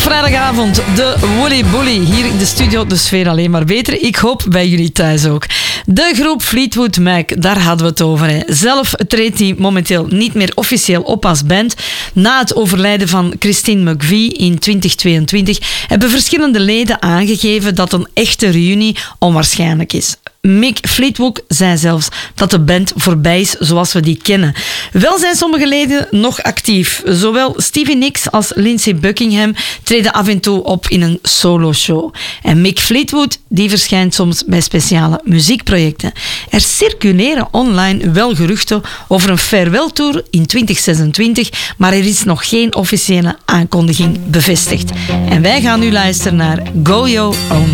vrijdagavond, de Woolly Bully. Hier in de studio, de sfeer alleen maar beter. Ik hoop bij jullie thuis ook. De groep Fleetwood Mac, daar hadden we het over. Hè. Zelf treedt hij momenteel niet meer officieel op als band. Na het overlijden van Christine McVie in 2022 hebben verschillende leden aangegeven dat een echte reunie onwaarschijnlijk is. Mick Fleetwood zei zelfs dat de band voorbij is zoals we die kennen. Wel zijn sommige leden nog actief. Zowel Stevie Nicks als Lindsey Buckingham treden af en toe op in een soloshow. En Mick Fleetwood die verschijnt soms bij speciale muziekprojecten. Er circuleren online wel geruchten over een farewell-tour in 2026, maar er is nog geen officiële aankondiging bevestigd. En wij gaan nu luisteren naar Go Your Own